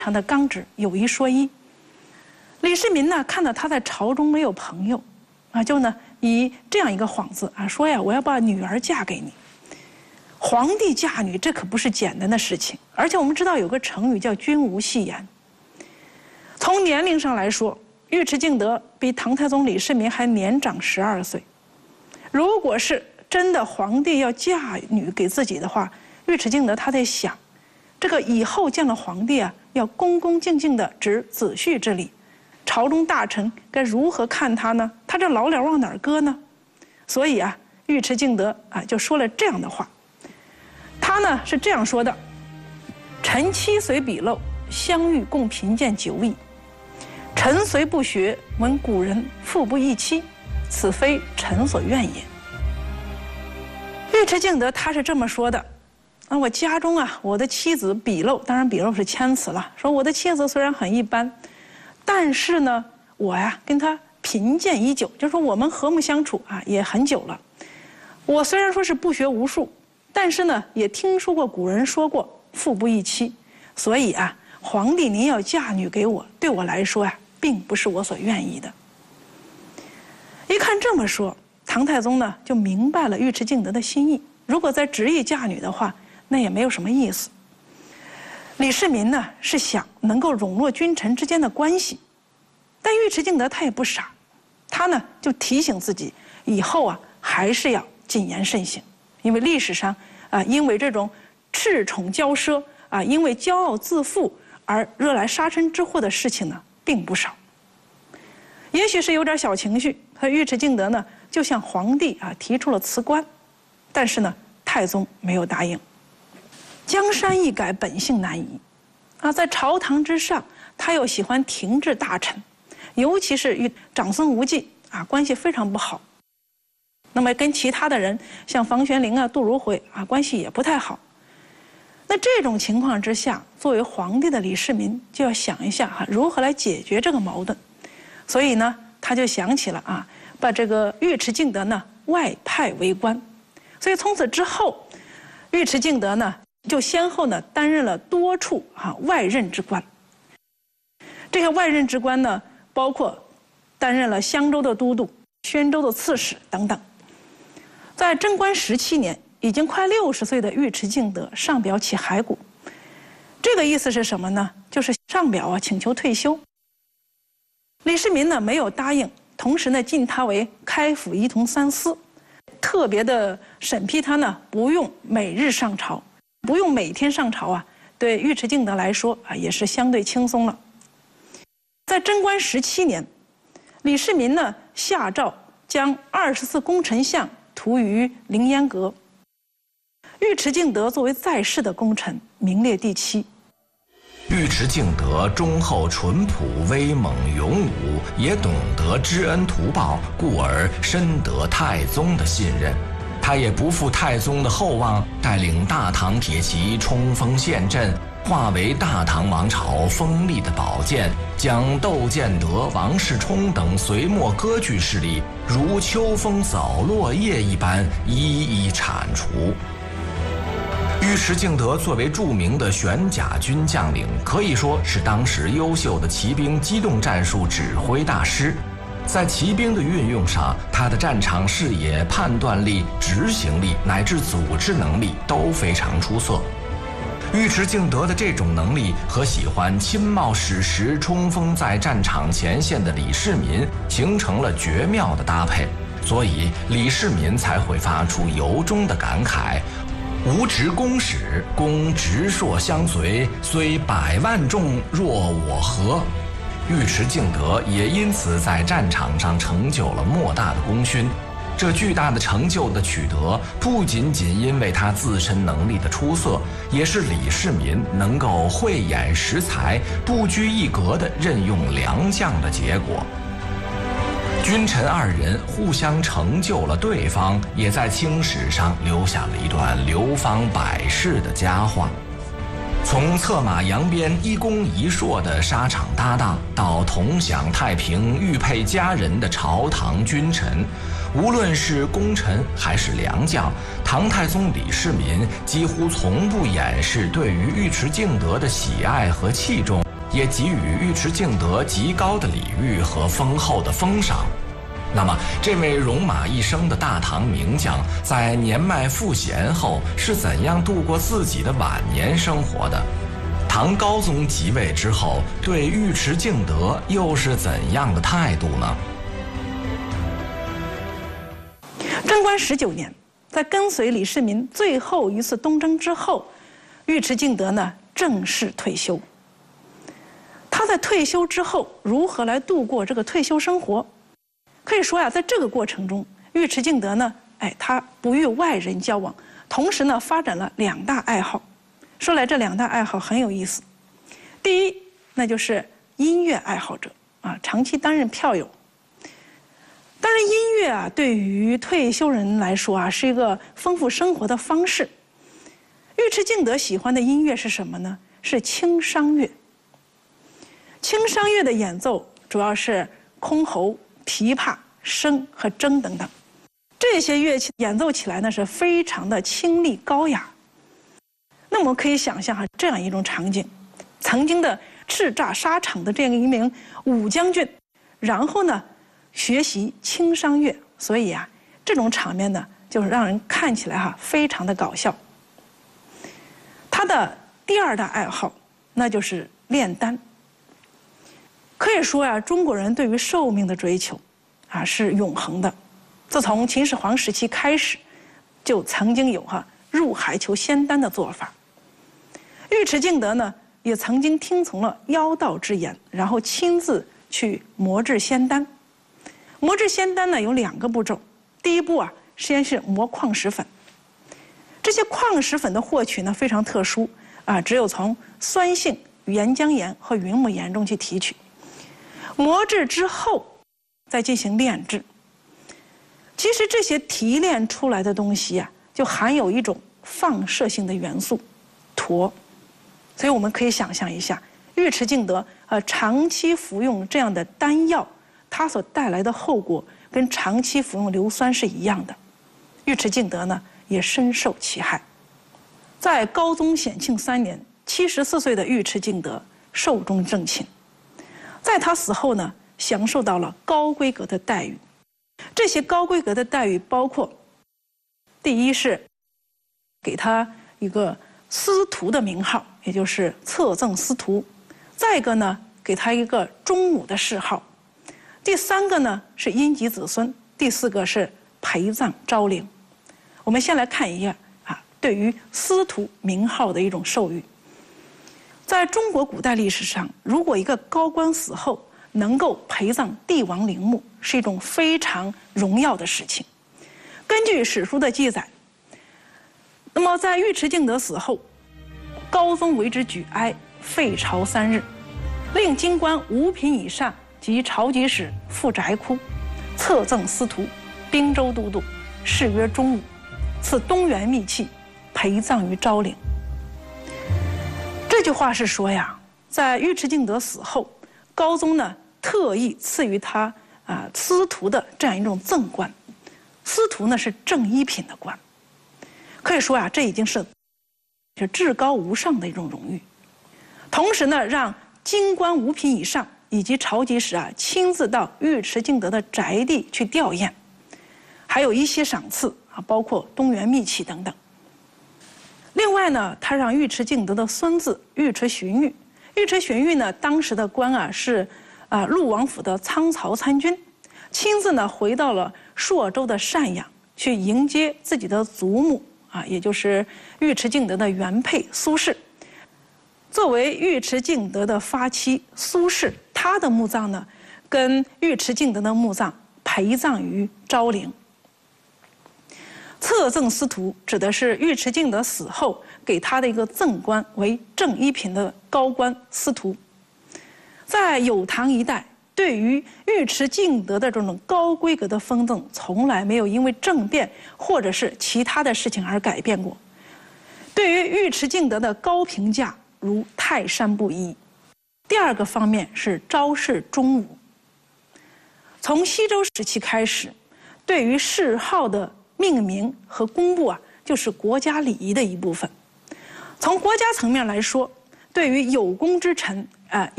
常的刚直，有一说一。李世民呢，看到他在朝中没有朋友，就呢以这样一个幌子说呀，我要把女儿嫁给你。皇帝嫁女，这可不是简单的事情，而且我们知道有个成语叫君无戏言。从年龄上来说，尉迟敬德比唐太宗李世民还年长12岁。如果是真的皇帝要嫁女给自己的话，尉迟敬德他得想，这个以后见了皇帝要恭恭敬敬的执子婿之礼，朝中大臣该如何看他呢？他这老脸往哪儿搁呢？所以尉迟敬德就说了这样的话。他呢是这样说的：臣妻随笔陋，相遇共贫贱久矣。臣虽不学，闻古人妇不易妻，此非臣所愿也。尉迟敬德他是这么说的：我家中我的妻子笔陋，当然笔陋是谦词了，说我的妻子虽然很一般，但是呢，我跟她贫贱已久，就是说我们和睦相处也很久了。我虽然说是不学无术，但是呢，也听说过古人说过妇不易妻，所以皇帝您要嫁女给我，对我来说并不是我所愿意的。一看这么说，唐太宗呢就明白了尉迟敬德的心意。如果再执意嫁女的话，那也没有什么意思。李世民呢是想能够笼络君臣之间的关系，但尉迟敬德他也不傻，他呢就提醒自己，以后还是要谨言慎行。因为历史上因为这种恃宠骄奢因为骄傲自负而惹来杀身之祸的事情呢，并不少。也许是有点小情绪，尉迟敬德呢就向皇帝提出了辞官，但是呢，太宗没有答应。江山易改，本性难移在朝堂之上，他又喜欢停滞大臣，尤其是与长孙无忌关系非常不好。那么跟其他的人，像房玄龄杜如晦关系也不太好。那这种情况之下，作为皇帝的李世民就要想一下如何来解决这个矛盾。所以呢，他就想起了把这个尉迟敬德呢外派为官。所以从此之后，尉迟敬德呢就先后呢担任了多处外任之官。这些外任之官呢，包括担任了襄州的都督、宣州的刺史等等。在贞观17年，已经快60岁的尉迟敬德上表起骸骨，这个意思是什么呢？就是上表请求退休。李世民呢没有答应，同时呢晋他为开府仪同三司，特别的审批他呢不用每日上朝，不用每天上朝对尉迟敬德来说也是相对轻松了。在贞观17年，李世民呢下诏将24功臣像涂于凌烟阁。尉迟敬德作为在世的功臣，名列第7。 尉迟敬德忠厚淳朴、威猛勇武，也懂得知恩图报，故而深得太宗的信任。他也不负太宗的厚望，带领大唐铁骑冲锋陷阵，化为大唐王朝锋利的宝剑，将窦建德、王世充等隋末割据势力如秋风扫落叶一般一一铲除。尉迟敬德作为著名的玄甲军将领，可以说是当时优秀的骑兵机动战术指挥大师。在骑兵的运用上，他的战场视野、判断力、执行力乃至组织能力都非常出色。尉迟敬德的这种能力和喜欢亲冒矢石、冲锋在战场前线的李世民形成了绝妙的搭配，所以李世民才会发出由衷的感慨：吾执公使，公直硕相随，虽100万众，若我何？尉迟敬德也因此在战场上成就了莫大的功勋。这巨大的成就的取得，不仅仅因为他自身能力的出色，也是李世民能够慧眼识才、不拘一格地任用良将的结果。君臣二人互相成就了对方，也在清史上留下了一段流芳百世的佳话。从策马扬鞭、一攻一硕的沙场搭档，到同享太平、玉佩佳人的朝堂君臣，无论是功臣还是良将，唐太宗李世民几乎从不掩饰对于尉迟敬德的喜爱和器重， 也给予尉迟敬德极高的礼遇和丰厚的封赏。那么，这位戎马一生的大唐名将，在年迈赋闲后是怎样度过自己的晚年生活的？唐高宗即位之后，对尉迟敬德又是怎样的态度呢？ 贞观19年，在跟随李世民最后一次东征之后，尉迟敬德呢正式退休。他在退休之后如何来度过这个退休生活？可以说呀，在这个过程中，尉迟敬德呢，他不与外人交往，同时呢，发展了2大爱好。说来这2大爱好很有意思。第一，那就是音乐爱好者啊，长期担任票友。当然，音乐啊，对于退休人来说啊，是一个丰富生活的方式。尉迟敬德喜欢的音乐是什么呢？是清商乐。清商乐的演奏主要是箜篌、琵琶、笙和筝等等，这些乐器演奏起来呢是非常的清丽高雅。那我们可以想象这样一种场景：曾经的叱咤沙场的这样一名武将军，然后呢学习清商乐，所以啊这种场面呢就是让人看起来非常的搞笑。他的第2大爱好那就是炼丹。可以说呀，中国人对于寿命的追求是永恒的。自从秦始皇时期开始，就曾经有入海求仙丹的做法。尉迟敬德呢，也曾经听从了妖道之言，然后亲自去磨制仙丹。磨制仙丹呢有2个步骤，第一步先是磨矿石粉。这些矿石粉的获取呢非常特殊只有从酸性岩浆岩和云母岩中去提取。磨制之后再进行炼制。其实这些提炼出来的东西就含有一种放射性的元素铊，所以我们可以想象一下，尉迟敬德长期服用这样的丹药，它所带来的后果跟长期服用硫酸是一样的。尉迟敬德呢也深受其害。在高宗显庆3年，74岁的尉迟敬德寿终正寝。在他死后呢，享受到了高规格的待遇。这些高规格的待遇包括，第一是给他一个司徒的名号，也就是侧赠司徒；再一个呢，给他一个忠武的谥号；第3个呢是荫及子孙；第4个是陪葬昭陵。我们先来看一下对于司徒名号的一种授予。在中国古代历史上，如果一个高官死后能够陪葬帝王陵墓，是一种非常荣耀的事情。根据史书的记载，那么在尉迟敬德死后，高宗为之举哀，废朝3日，令京官5品以上及朝集使赴宅窟，册赠司徒、兵州都督，谥曰忠武，赐东原秘器，陪葬于昭陵。这句话是说呀，在尉迟敬德死后，高宗呢特意赐予他司徒的这样一种赠冠。司徒呢是正一品的官，可以说这已经是至高无上的一种荣誉。同时呢，让京官5品以上以及朝集使亲自到尉迟敬德的宅地去吊唁，还有一些赏赐包括东原秘器等等。另外呢，他让尉迟敬德的孙子尉迟荀彧，尉迟荀彧呢当时的官是陆王府的仓曹参军，亲自呢回到了朔州的单阳，去迎接自己的祖母也就是尉迟敬德的原配苏氏。作为尉迟敬德的发妻苏氏，她的墓葬呢跟尉迟敬德的墓葬陪葬于昭陵。册赠司徒指的是尉迟敬德死后给他的一个赠官，为正一品的高官司徒。在酉唐一代，对于尉迟敬德的这种高规格的封赠，从来没有因为政变或者是其他的事情而改变过。对于尉迟敬德的高评价如泰山不一。第2个方面是昭示忠武。从西周时期开始，对于谥号的命名和公布就是国家礼仪的一部分。从国家层面来说，对于有功之臣